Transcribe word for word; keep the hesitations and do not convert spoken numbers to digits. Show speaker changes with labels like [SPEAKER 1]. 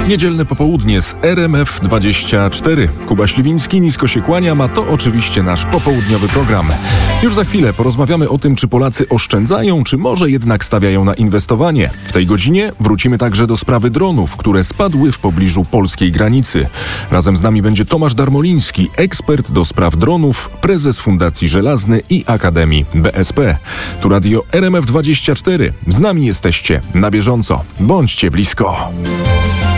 [SPEAKER 1] Niedzielne popołudnie z R M F dwadzieścia cztery. Kuba Śliwiński nisko się kłania, ma to oczywiście nasz popołudniowy program. Już za chwilę porozmawiamy o tym, czy Polacy oszczędzają, czy może jednak stawiają na inwestowanie. W tej godzinie wrócimy także do sprawy dronów, które spadły w pobliżu polskiej granicy. Razem z nami będzie Tomasz Darmoliński, ekspert do spraw dronów, prezes Fundacji Żelazny i Akademii B S P. Tu Radio R M F dwadzieścia cztery. Z nami jesteście na bieżąco. Bądźcie blisko.